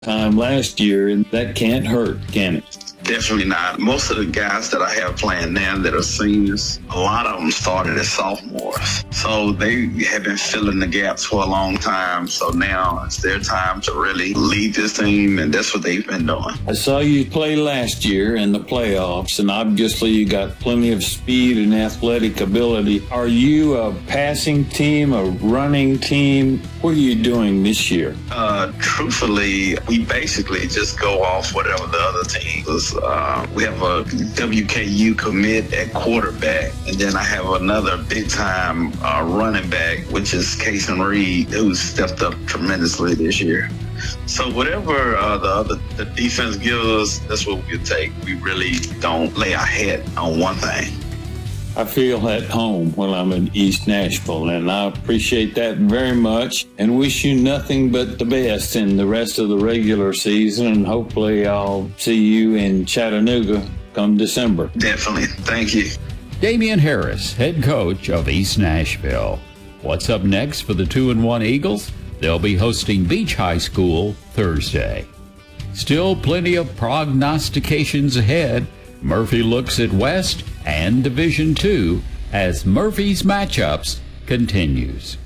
time last year, and that can't hurt, can it? Definitely not. Most of the guys that I have playing now that are seniors, a lot of them started as sophomores. So they have been filling the gaps for a long time. So now it's their time to really lead this team, and that's what they've been doing. I saw you play last year in the playoffs, and obviously you got plenty of speed and athletic ability. Are you a passing team, a running team? What are you doing this year? Truthfully, we basically just go off whatever the other team is. We have a WKU commit at quarterback, and then I have another big-time running back, which is Casey Reed, who's stepped up tremendously this year. So whatever the defense gives us, that's what we take. We really don't lay our head on one thing. I feel at home when I'm in East Nashville, and I appreciate that very much and wish you nothing but the best in the rest of the regular season, and hopefully I'll see you in Chattanooga come December. Definitely. Thank you. Damian Harris, head coach of East Nashville. What's up next for the 2-1 Eagles? They'll be hosting Beach High School Thursday. Still plenty of prognostications ahead. Murphy looks at West and Division II as Murphy's Matchups continues.